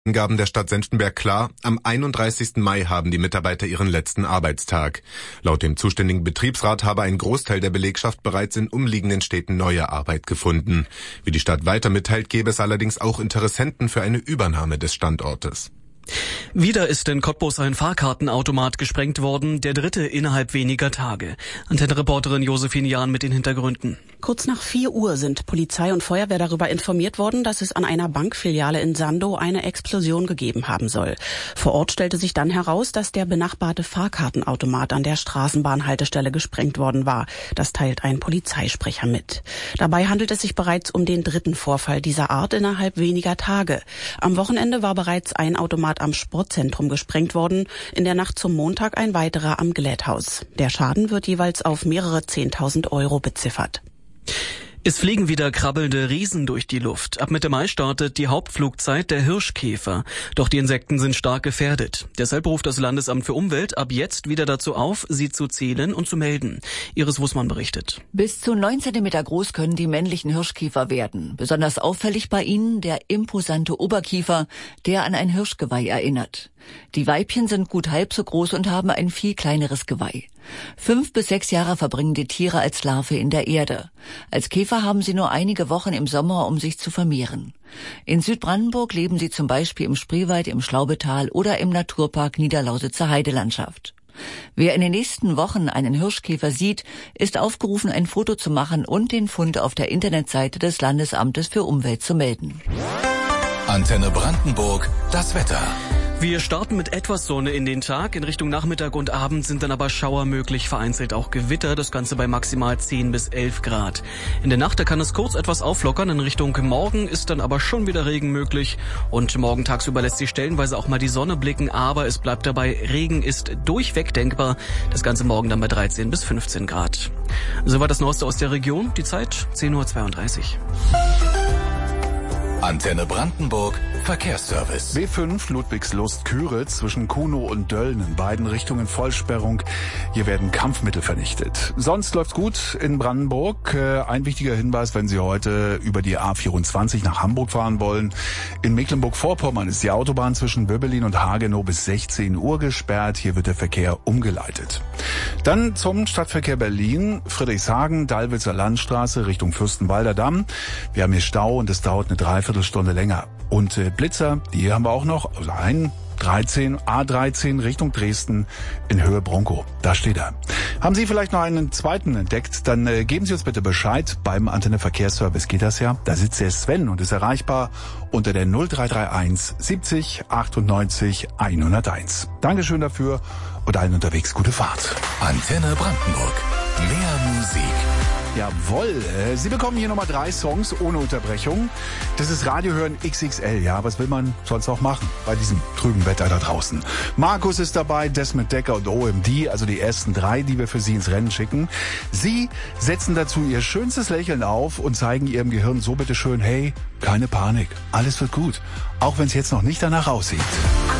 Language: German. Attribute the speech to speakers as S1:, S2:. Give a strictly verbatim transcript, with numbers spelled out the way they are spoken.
S1: Angaben der Stadt Senftenberg klar, am einunddreißigsten Mai haben die Mitarbeiter ihren letzten Arbeitstag. Laut dem zuständigen Betriebsrat habe ein Großteil der Belegschaft bereits in umliegenden Städten neue Arbeit gefunden. Wie die Stadt weiter mitteilt, gäbe es allerdings auch Interessenten für eine Übernahme des Standortes.
S2: Wieder ist in Cottbus ein Fahrkartenautomat gesprengt worden, der dritte innerhalb weniger Tage. Antenne-Reporterin Josephine Jahn mit den Hintergründen.
S3: Kurz nach vier Uhr sind Polizei und Feuerwehr darüber informiert worden, dass es an einer Bankfiliale in Sandow eine Explosion gegeben haben soll. Vor Ort stellte sich dann heraus, dass der benachbarte Fahrkartenautomat an der Straßenbahnhaltestelle gesprengt worden war. Das teilt ein Polizeisprecher mit. Dabei handelt es sich bereits um den dritten Vorfall dieser Art innerhalb weniger Tage. Am Wochenende war bereits ein Automat am Sportzentrum gesprengt worden, in der Nacht zum Montag ein weiterer am Glätthaus. Der Schaden wird jeweils auf mehrere zehntausend Euro beziffert.
S2: Es fliegen wieder krabbelnde Riesen durch die Luft. Ab Mitte Mai startet die Hauptflugzeit der Hirschkäfer. Doch die Insekten sind stark gefährdet. Deshalb ruft das Landesamt für Umwelt ab jetzt wieder dazu auf, sie zu zählen und zu melden. Iris Wußmann berichtet.
S4: Bis zu neun Zentimeter groß können die männlichen Hirschkäfer werden. Besonders auffällig bei ihnen der imposante Oberkiefer, der an ein Hirschgeweih erinnert. Die Weibchen sind gut halb so groß und haben ein viel kleineres Geweih. Fünf bis sechs Jahre verbringen die Tiere als Larve in der Erde. Als Käfer haben sie nur einige Wochen im Sommer, um sich zu vermehren. In Südbrandenburg leben sie zum Beispiel im Spreewald, im Schlaubetal oder im Naturpark Niederlausitzer Heidelandschaft. Wer in den nächsten Wochen einen Hirschkäfer sieht, ist aufgerufen, ein Foto zu machen und den Fund auf der Internetseite des Landesamtes für Umwelt zu melden.
S5: Antenne Brandenburg, das Wetter.
S2: Wir starten mit etwas Sonne in den Tag. In Richtung Nachmittag und Abend sind dann aber Schauer möglich, vereinzelt auch Gewitter. Das Ganze bei maximal zehn bis elf Grad. In der Nacht, da kann es kurz etwas auflockern. In Richtung Morgen ist dann aber schon wieder Regen möglich. Und morgen tagsüber lässt sich stellenweise auch mal die Sonne blicken. Aber es bleibt dabei, Regen ist durchweg denkbar. Das Ganze morgen dann bei dreizehn bis fünfzehn Grad. Soweit das Neueste aus der Region. Die Zeit zehn Uhr zweiunddreißig.
S5: Antenne Brandenburg, Verkehrsservice.
S6: B fünf Ludwigslust-Küritz zwischen Kunow und Dölln, in beiden Richtungen Vollsperrung. Hier werden Kampfmittel vernichtet. Sonst läuft's gut in Brandenburg. Ein wichtiger Hinweis, wenn Sie heute über die A vierundzwanzig nach Hamburg fahren wollen. In Mecklenburg-Vorpommern ist die Autobahn zwischen Böblin und Hagenow bis sechzehn Uhr gesperrt. Hier wird der Verkehr umgeleitet. Dann zum Stadtverkehr Berlin. Friedrichshagen, Dallwitzer Landstraße Richtung Fürstenwalder Damm. Wir haben hier Stau und es dauert eine Dreiviertelstunde länger. Und äh, Blitzer, die haben wir auch noch. Also ein dreizehn, A dreizehn Richtung Dresden in Höhe Bronco. Da steht er. Haben Sie vielleicht noch einen zweiten entdeckt? Dann äh, geben Sie uns bitte Bescheid. Beim Antenne Verkehrsservice geht das ja. Da sitzt der Sven und ist erreichbar unter der null drei drei eins siebzig achtundneunzig hunderteins. Dankeschön dafür und allen unterwegs gute Fahrt.
S5: Antenne Brandenburg. Mehr Musik.
S6: Jawohl, Sie bekommen hier nochmal drei Songs ohne Unterbrechung. Das ist Radiohören X X L, ja, was will man sonst auch machen bei diesem trüben Wetter da draußen. Markus ist dabei, Desmond Decker und O M D, also die ersten drei, die wir für Sie ins Rennen schicken. Sie setzen dazu Ihr schönstes Lächeln auf und zeigen Ihrem Gehirn so bitteschön, hey, keine Panik, alles wird gut, auch wenn es jetzt noch nicht danach aussieht.